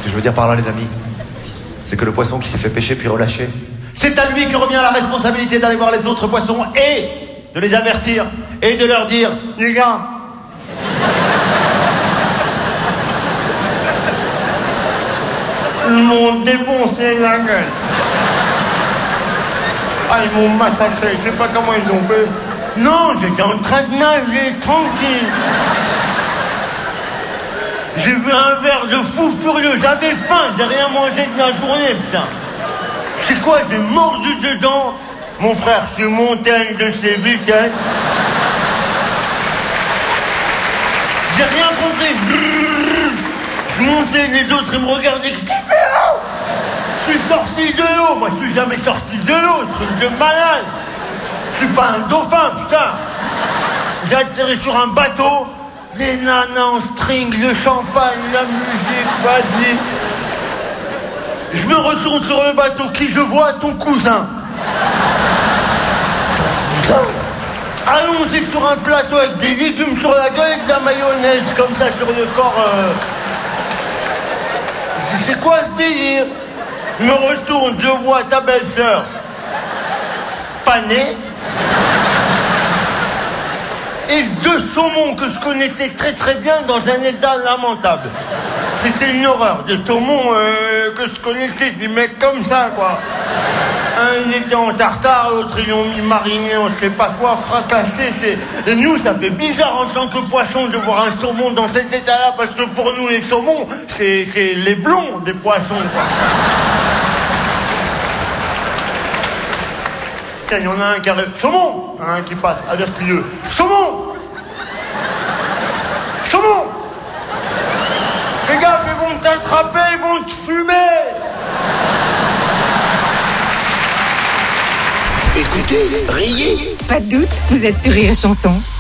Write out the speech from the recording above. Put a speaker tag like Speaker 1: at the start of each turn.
Speaker 1: que je veux dire par là, les amis, c'est que le poisson qui s'est fait pêcher puis relâché, c'est à lui que revient la responsabilité d'aller voir les autres poissons et de les avertir et de leur dire, les gars, ils m'ont défoncé la gueule. Ah, ils m'ont massacré, je sais pas comment ils ont fait. Non, j'étais en train de nager, tranquille. J'ai vu un verre de fou furieux, j'avais faim, j'ai rien mangé de la journée, putain. C'est quoi, j'ai mordu dedans. Mon frère, je suis monté à une de ses vitesses. J'ai rien compris. Je montais, les autres, ils me regardaient. Qu'est-ce que tu fais là ? Je suis sorti de l'eau. Moi, je suis jamais sorti de l'eau. Truc de malade. Je suis pas un dauphin, putain. J'ai atterri sur un bateau. Les nanas en string, le champagne, la musique, vas-y. Je me retourne sur le bateau. Qui je vois ? Ton cousin. Allons-y sur un plateau avec des légumes sur la gueule et de la mayonnaise comme ça sur le corps. Je dis, c'est quoi ce délire ? Je me retourne, je vois ta belle-sœur panée et deux saumons que je connaissais très très bien dans un état lamentable. C'était une horreur, des saumons que je connaissais, des mecs comme ça quoi. Un il était en tartare, l'autre ils l'ont mis mariné, on ne sait pas quoi, fracassé. Et nous ça fait bizarre en tant que poisson de voir un saumon dans cet état-là, parce que pour nous les saumons, c'est les blonds des poissons quoi. Tiens, il y en a un qui arrive. Saumon ! Un qui passe, avertis-le. Saumon ! Saumon ! Fais gaffe, ils vont t'attraper, ils vont te fumer !
Speaker 2: Écoutez, riez.
Speaker 3: Pas de doute, vous êtes sur Rire et Chanson.